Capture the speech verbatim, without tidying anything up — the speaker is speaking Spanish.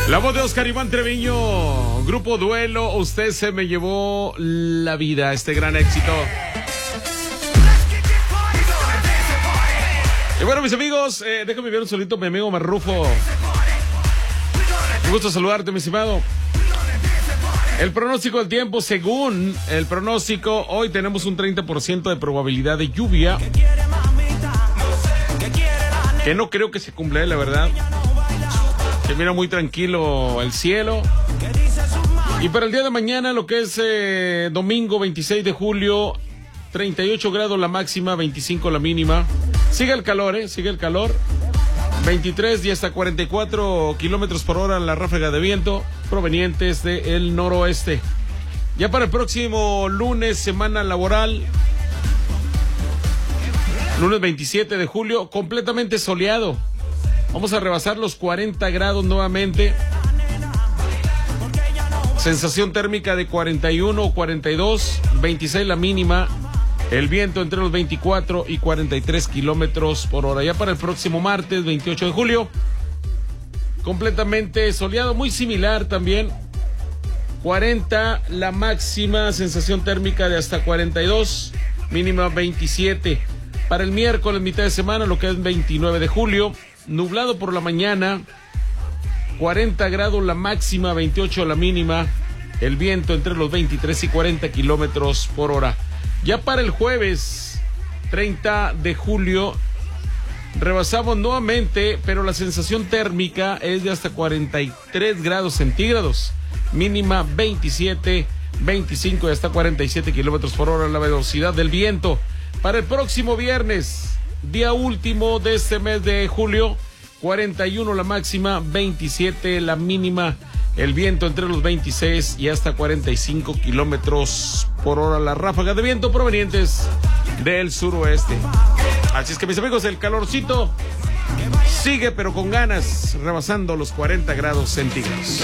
La voz de Oscar Iván Treviño, Grupo Duelo, Usted se me llevó la vida, este gran éxito. Y bueno, mis amigos, eh, déjame enviar un saludito a mi amigo Marrufo. Un gusto saludarte, mi estimado. El pronóstico del tiempo, según el pronóstico, hoy tenemos un treinta por ciento de probabilidad de lluvia, que no creo que se cumpla, la verdad. Se mira muy tranquilo el cielo. Y para el día de mañana, lo que es eh, domingo veintiséis de julio, treinta y ocho grados la máxima, veinticinco la mínima. Sigue el calor, ¿eh? Sigue el calor. veintitrés y hasta cuarenta y cuatro kilómetros por hora la ráfaga de viento provenientes del noroeste. Ya para el próximo lunes, semana laboral, lunes veintisiete de julio, completamente soleado. Vamos a rebasar los cuarenta grados nuevamente. Sensación térmica de cuarenta y uno o cuarenta y dos, veintiséis la mínima. El viento entre los veinticuatro y cuarenta y tres kilómetros por hora. Ya para el próximo martes, veintiocho de julio, completamente soleado, muy similar también. cuarenta la máxima, sensación térmica de hasta cuarenta y dos, mínima veintisiete. Para el miércoles, mitad de semana, lo que es veintinueve de julio, nublado por la mañana, cuarenta grados la máxima, veintiocho la mínima. El viento entre los veintitrés y cuarenta kilómetros por hora. Ya para el jueves, treinta de julio, rebasamos nuevamente, pero la sensación térmica es de hasta cuarenta y tres grados centígrados, mínima veintisiete, veinticinco y hasta cuarenta y siete kilómetros por hora la velocidad del viento. Para el próximo viernes, día último de este mes de julio, cuarenta y uno la máxima, veintisiete la mínima. El viento entre los veintiséis y hasta cuarenta y cinco kilómetros por hora la ráfaga de viento provenientes del suroeste. Así es que, mis amigos, el calorcito sigue, pero con ganas, rebasando los cuarenta grados centígrados.